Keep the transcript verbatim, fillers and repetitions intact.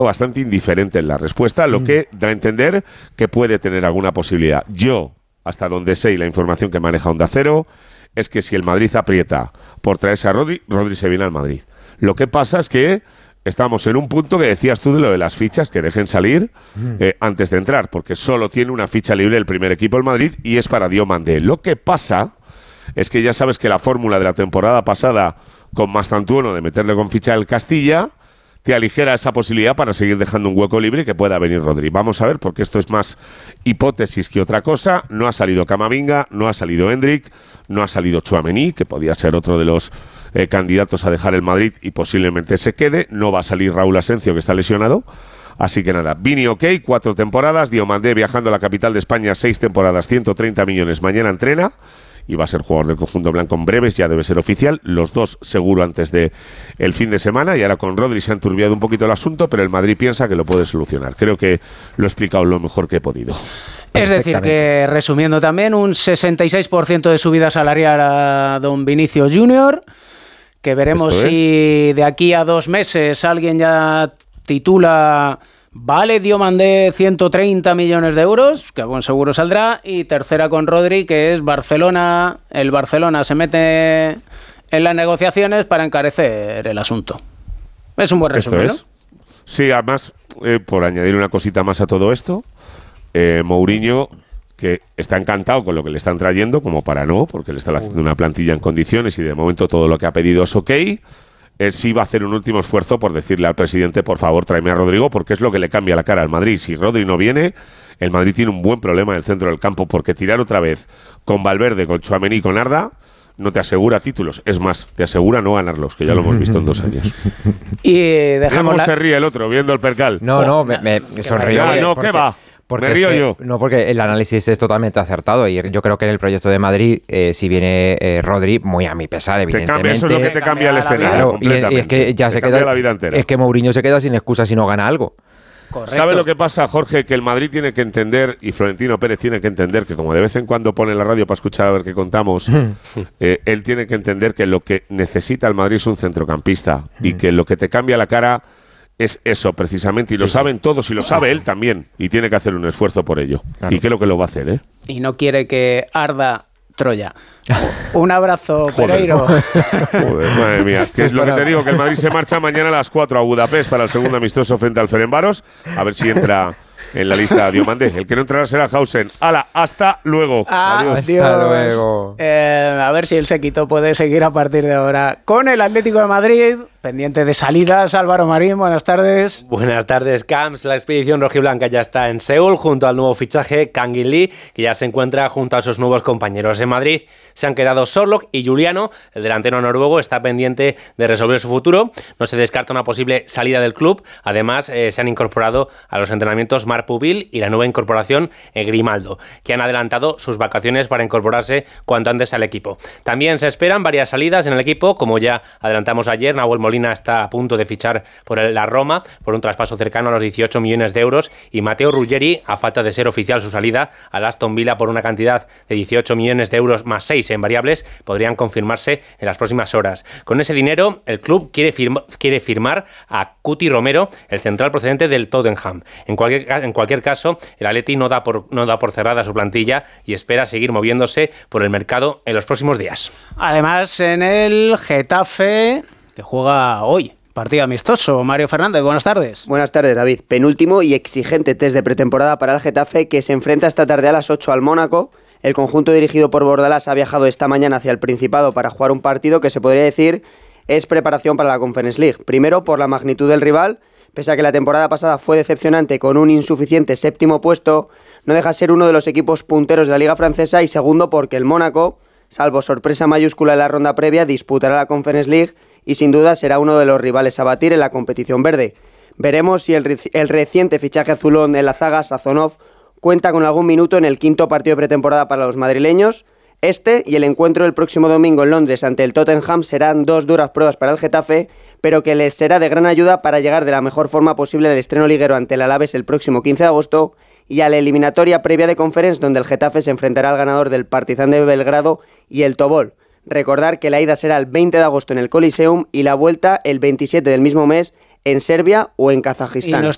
bastante indiferente en la respuesta, lo que da a entender que puede tener alguna posibilidad. Yo, hasta donde sé y la información que maneja Onda Cero, es que si el Madrid aprieta por traerse a Rodri, Rodri se viene al Madrid. Lo que pasa es que estamos en un punto que decías tú de lo de las fichas, que dejen salir eh, antes de entrar, porque solo tiene una ficha libre el primer equipo el Madrid y es para Diomandé. Lo que pasa es que ya sabes que la fórmula de la temporada pasada con Mastantuono de meterle con ficha del Castilla te aligera esa posibilidad para seguir dejando un hueco libre y que pueda venir Rodri. Vamos a ver, porque esto es más hipótesis que otra cosa. No ha salido Camavinga, no ha salido Hendrik, no ha salido Tchouaméni, que podía ser otro de los eh, candidatos a dejar el Madrid y posiblemente se quede. No va a salir Raúl Asencio, que está lesionado. Así que nada, Vini ok, cuatro temporadas. Diomandé viajando a la capital de España, seis temporadas, ciento treinta millones. Mañana entrena y va a ser jugador del conjunto blanco en breves, ya debe ser oficial, los dos seguro antes de el fin de semana, y ahora con Rodri se ha enturbiado un poquito el asunto, pero el Madrid piensa que lo puede solucionar. Creo que lo he explicado lo mejor que he podido. Es decir, que resumiendo también, un sesenta y seis por ciento de subida salarial a don Vinicio Junior, que veremos si de aquí a dos meses alguien ya titula... Vale, Diomandé ciento treinta millones de euros, que buen seguro saldrá, y tercera con Rodri, que es Barcelona. El Barcelona se mete en las negociaciones para encarecer el asunto. Es un buen resumen, ¿no? Sí, además, eh, por añadir una cosita más a todo esto, eh, Mourinho, que está encantado con lo que le están trayendo, como para no, porque le están haciendo una plantilla en condiciones y de momento todo lo que ha pedido es ok. Él sí va a hacer un último esfuerzo por decirle al presidente, por favor, tráeme a Rodrigo, porque es lo que le cambia la cara al Madrid. Si Rodri no viene, el Madrid tiene un buen problema en el centro del campo, porque tirar otra vez con Valverde, con Tchouaméni y con Arda no te asegura títulos. Es más, te asegura no ganarlos, que ya lo hemos visto en dos años. Y dejamos ¿Cómo la... se ríe el otro viendo el percal? No, no, me, me sonrío. Ah, no, ¿qué va? Porque Me río es que, yo. No, porque el análisis es totalmente acertado y yo creo que en el proyecto de Madrid, eh, si viene eh, Rodri, muy a mi pesar, evidentemente. Te cambia, eso es lo que te cambia el escenario. Claro, y, y es que ya te se cambia queda. La vida entera. Es que Mourinho se queda sin excusa si no gana algo. Correcto. ¿Sabe lo que pasa, Jorge? Que el Madrid tiene que entender, y Florentino Pérez tiene que entender, que como de vez en cuando pone la radio para escuchar a ver qué contamos, eh, él tiene que entender que lo que necesita el Madrid es un centrocampista y que lo que te cambia la cara es eso, precisamente, y lo sí, saben sí. todos, y lo sabe él también, y tiene que hacer un esfuerzo por ello. Claro. Y creo que lo va a hacer, ¿eh? Y no quiere que arda Troya. Un abrazo, Pereiro. Joder, madre mía, es, que es lo que te digo, que el Madrid se marcha mañana a las cuatro a Budapest para el segundo amistoso frente al Ferencváros, a ver si entra en la lista Diomandé. El que no entrará será Hausen. ¡Hala! ¡Hasta luego! Ah, Adiós. Hasta luego. Eh, a ver si el séquito puede seguir a partir de ahora con el Atlético de Madrid. Pendiente de salidas, Álvaro Marín, buenas tardes. Buenas tardes, Camps. La expedición rojiblanca ya está en Seúl junto al nuevo fichaje Kangin Lee, que ya se encuentra junto a sus nuevos compañeros. En Madrid se han quedado Sorloth y Juliano. El delantero noruego está pendiente de resolver su futuro. No se descarta una posible salida del club. Además, eh, se han incorporado a los entrenamientos Marc Pubil y la nueva incorporación eh, Grimaldo, que han adelantado sus vacaciones para incorporarse cuanto antes al equipo. También se esperan varias salidas en el equipo, como ya adelantamos ayer. Nahuel Molina está a punto de fichar por la Roma por un traspaso cercano a los dieciocho millones de euros, y Matteo Ruggeri, a falta de ser oficial su salida al Aston Villa por una cantidad de dieciocho millones de euros más seis en variables, podrían confirmarse en las próximas horas. Con ese dinero, el club quiere, firma, quiere firmar a Cuti Romero, el central procedente del Tottenham. En cualquier, en cualquier caso, el Atleti no da, por, no da por cerrada su plantilla y espera seguir moviéndose por el mercado en los próximos días. Además, en el Getafe, que juega hoy, partido amistoso. Mario Fernández, buenas tardes. Buenas tardes, David. Penúltimo y exigente test de pretemporada para el Getafe, que se enfrenta esta tarde a las ocho al Mónaco. El conjunto dirigido por Bordalás ha viajado esta mañana hacia el Principado para jugar un partido que se podría decir es preparación para la Conference League. Primero, por la magnitud del rival. Pese a que la temporada pasada fue decepcionante con un insuficiente séptimo puesto, no deja de ser uno de los equipos punteros de la Liga Francesa, y segundo porque el Mónaco, salvo sorpresa mayúscula en la ronda previa, disputará la Conference League y sin duda será uno de los rivales a batir en la competición verde. Veremos si el, re- el reciente fichaje azulón en la zaga, Sazonov, cuenta con algún minuto en el quinto partido de pretemporada para los madrileños. Este y el encuentro del próximo domingo en Londres ante el Tottenham serán dos duras pruebas para el Getafe, pero que les será de gran ayuda para llegar de la mejor forma posible al estreno liguero ante el Alavés el próximo quince de agosto y a la eliminatoria previa de Conference, donde el Getafe se enfrentará al ganador del Partizan de Belgrado y el Tobol. Recordar que la ida será el veinte de agosto en el Coliseum y la vuelta el veintisiete del mismo mes en Serbia o en Kazajistán. Y nos